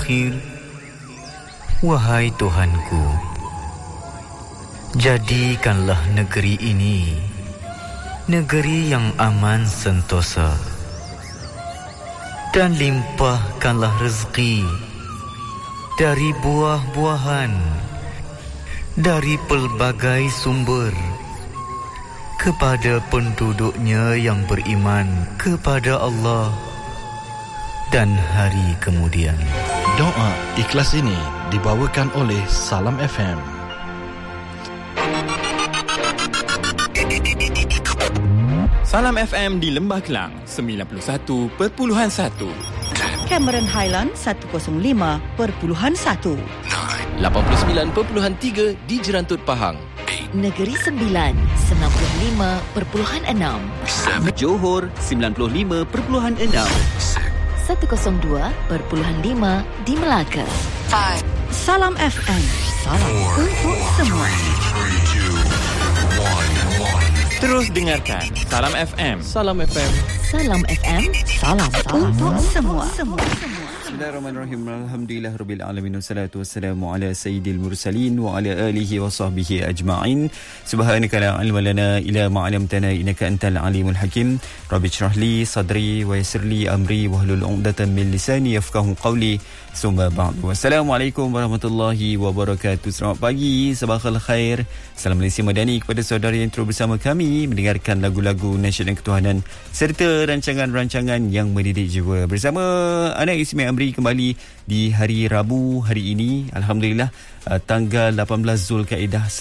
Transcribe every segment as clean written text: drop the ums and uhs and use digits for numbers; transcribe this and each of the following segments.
akhir. Wahai Tuhanku, jadikanlah negeri ini negeri yang aman sentosa, dan limpahkanlah rezeki dari buah-buahan, dari pelbagai sumber, kepada penduduknya yang beriman kepada Allah dan hari kemudian. Doa ikhlas ini dibawakan oleh Salam FM. Salam FM di Lembah Kelang 91.1, Cameron Highland 105.1, 89.3 di Jerantut Pahang, Negeri Sembilan 95.6, Johor 95.6, 102.5 di Melaka. Salam FM, salam untuk semua. Terus dengarkan Salam FM. Salam FM. Salam FM, salam Untuk semua. Bismillahirrahmanirrahim. Alhamdulillahirabbil alamin. Wassalatu wassalamu ala sayyidil mursalin wa ala alihi wa sahbihi ajma'in. Subhanaka la ilma lana illa ma 'allamtana innaka antal alimul hakim. Rabbi shrah li sadri wa yassir li amri wahlul 'uqdatam min lisani yafqahu qawli. Summa ba'du. Wassalamualaikum warahmatullahi wabarakatuh. Selamat pagi, sabahal khair. Salam Malaysia Madani kepada saudara yang terus bersama kami mendengarkan lagu-lagu nasyid dan ketuhanan serta rancangan-rancangan yang mendidik jiwa. Bersama anak Ismail Amri kembali di hari Rabu hari ini, alhamdulillah, tanggal 18 Zulkaidah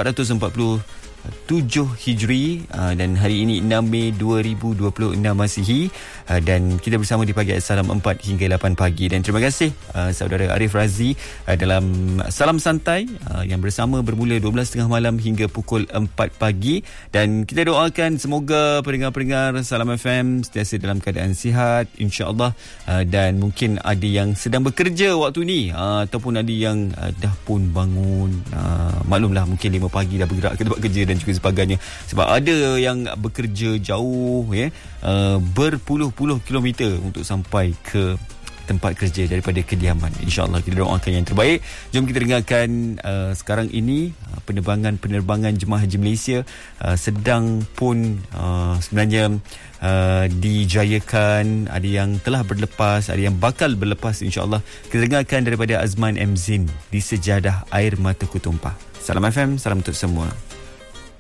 1447 Hijri, dan hari ini 6 Mei 2026 Masihi, dan kita bersama di pagi Salam 4 hingga 8 pagi. Dan terima kasih saudara Arif Razi dalam Salam Santai yang bersama bermula 12.30 malam hingga pukul 4 pagi. Dan kita doakan semoga pendengar-pendengar Salam FM sentiasa dalam keadaan sihat, insya-Allah, dan mungkin ada yang sedang bekerja waktu ni, ataupun ada yang dah pun bangun, maklumlah mungkin 5 pagi dah bergerak ke tempat kerja dan juga sebagainya, sebab ada yang bekerja jauh, berpuluh-puluh kilometer untuk sampai ke tempat kerja daripada kediaman. InsyaAllah kita doakan yang terbaik. Jom kita dengarkan sekarang ini penerbangan jemaah haji Malaysia sedang pun sebenarnya dijayakan. Ada yang telah berlepas, ada yang bakal berlepas, insyaAllah. Kita dengarkan daripada Azman M. Zin di Sejadah Air Mataku Tumpah. Salam FM, salam untuk semua.